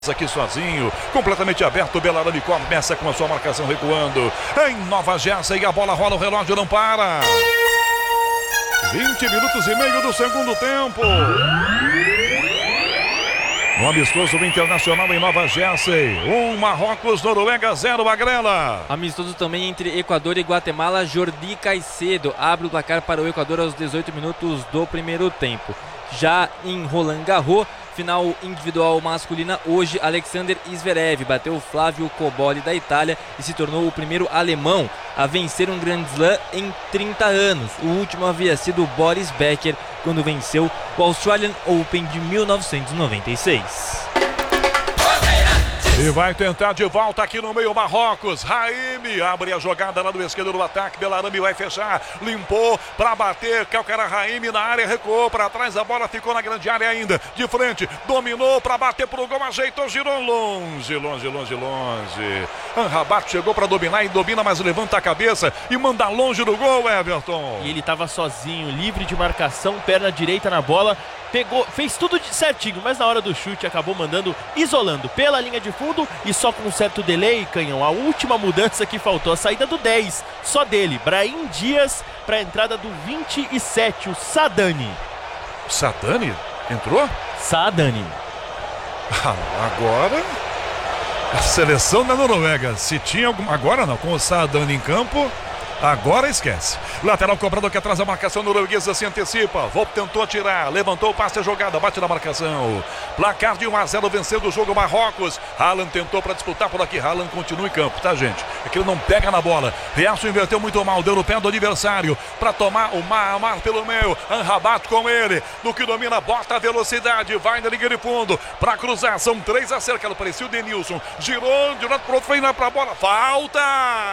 Aqui sozinho, completamente aberto, o Bellarame começa com a sua marcação recuando. Em Nova Jersey, a bola rola, o relógio não para. 20 minutos e meio do segundo tempo. Um amistoso internacional em Nova Jersey. Marrocos, Noruega, 0, Magrela. Amistoso também entre Equador e Guatemala. Jordi Caicedo abre o placar para o Equador aos 18 minutos do primeiro tempo. Já em Roland Garros, final individual masculina, hoje Alexander Zverev bateu Flávio Cobolli da Itália e se tornou o primeiro alemão a vencer um Grand Slam em 30 anos. O último havia sido Boris Becker, quando venceu o Australian Open de 1996. E vai tentar de volta aqui no meio Marrocos. Raime abre a jogada lá do esquerdo do ataque. Bellarame vai fechar. Limpou para bater. Calcara Raime na área. Recuou para trás. A bola ficou na grande área ainda. De frente. Dominou para bater pro gol. Ajeitou. Girou longe. Amrabat chegou para dominar e domina, mas levanta a cabeça e manda longe do gol, Everton. E ele estava sozinho, livre de marcação. Perna direita na bola. Pegou, fez tudo certinho, mas na hora do chute acabou mandando, isolando pela linha de fundo e só com um certo delay, Canhão. A última mudança que faltou, a saída do 10, só dele, Brahim Dias, para a entrada do 27, o Saadani. Saadani? Entrou? Saadani. Agora, a seleção da Noruega, se tinha alguma... Agora não, com o Saadani em campo... Agora esquece. Lateral cobrado aqui atrás, a marcação norueguesa se antecipa. Volpe tentou atirar, levantou o passe, a jogada, bate na marcação. Placar de 1-0 vencendo o jogo Marrocos. Haaland tentou para disputar por aqui. Haaland continua em campo, tá, gente? É que ele não pega na bola. Riacho inverteu muito mal, deu no pé do adversário para tomar o Mahamar pelo meio. Amrabat com ele, no que domina, bota a velocidade, vai na linha de fundo para cruzar. São 3 a cerca. Parecia o Denilson. Girou de um lado pro outro, foi lá pra bola. Falta!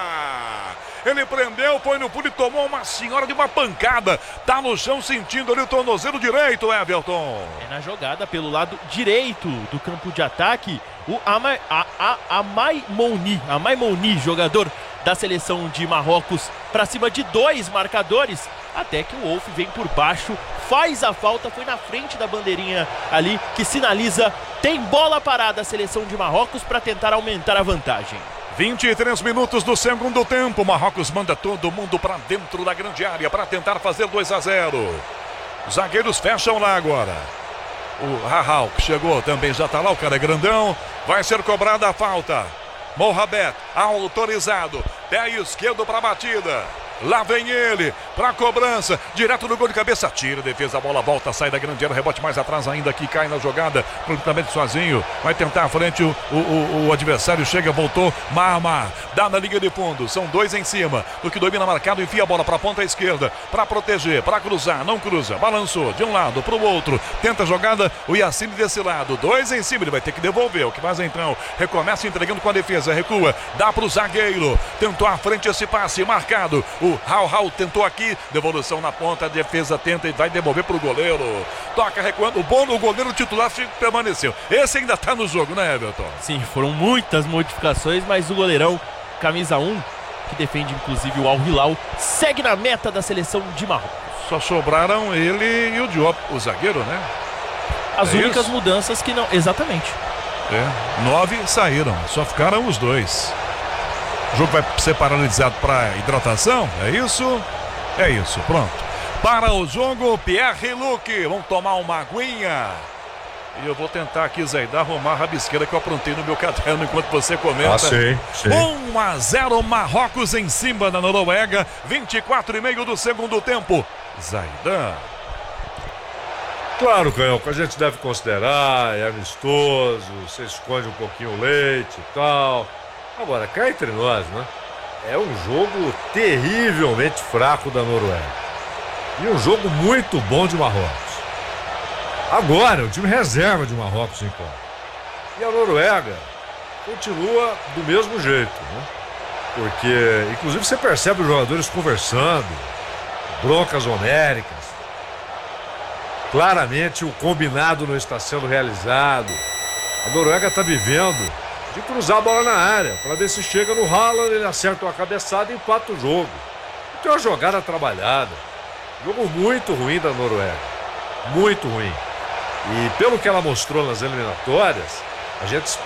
Ele prendeu, foi no pulo e tomou uma senhora de uma pancada. Tá no chão sentindo ali o tornozelo direito, Everton. É na jogada pelo lado direito do campo de ataque, o Amai Mouni, jogador da seleção de Marrocos, para cima de 2 marcadores, até que o Wolf vem por baixo, faz a falta, foi na frente da bandeirinha ali, que sinaliza, tem bola parada a seleção de Marrocos para tentar aumentar a vantagem. 23 minutos do segundo tempo. Marrocos manda todo mundo para dentro da grande área para tentar fazer 2-0. Os zagueiros fecham lá agora. O Rahal que chegou também já está lá. O cara é grandão. Vai ser cobrada a falta. Mohamed autorizado. Pé esquerdo para a batida. Lá vem ele, para a cobrança, direto no gol de cabeça, tira, defesa, a bola volta, sai da grande área, rebote mais atrás ainda, que cai na jogada, prontamente sozinho, vai tentar à frente, o adversário chega, voltou, Mahamar, dá na linha de fundo, são 2 em cima, do que domina marcado, enfia a bola para a ponta esquerda, para proteger, para cruzar, não cruza, balançou de um lado para o outro, tenta a jogada, o Yassine desse lado, 2 em cima, ele vai ter que devolver, o que faz então, recomeça entregando com a defesa, recua, dá para o zagueiro, tentou à frente esse passe, marcado, o Rahal tentou aqui, devolução na ponta, a defesa tenta e vai devolver para o goleiro. Toca recuando, o goleiro titular permaneceu. Esse ainda está no jogo, né, Everton? Sim, foram muitas modificações, mas o goleirão, camisa 1, que defende inclusive o Al Hilal, segue na meta da seleção de Marrocos. Só sobraram ele e o Diop, o zagueiro, né? As únicas mudanças que não... Exatamente. 9 saíram, só ficaram os 2. O jogo vai ser paralisado para hidratação, é isso? É isso, pronto. Para o jogo, Pierre e Luque vão tomar uma aguinha. E eu vou tentar aqui, Zaida, arrumar a rabisqueira que eu aprontei no meu caderno enquanto você comenta. Sim. 1-0 Marrocos em cima da Noruega, 24,5 do segundo tempo. Zaida. Claro, Canhão, que a gente deve considerar, é amistoso, você esconde um pouquinho o leite e tal. Agora, cá entre nós, né? É um jogo terrivelmente fraco da Noruega. E um jogo muito bom de Marrocos. Agora, o time reserva de Marrocos em campo. E a Noruega continua do mesmo jeito, né? Porque, inclusive, você percebe os jogadores conversando, broncas homéricas. Claramente, o combinado não está sendo realizado. A Noruega está vivendo de cruzar a bola na área, para ver se chega no Haaland, ele acerta uma cabeçada e empata o jogo. Tem uma jogada trabalhada. Jogo muito ruim da Noruega. Muito ruim. E pelo que ela mostrou nas eliminatórias, A gente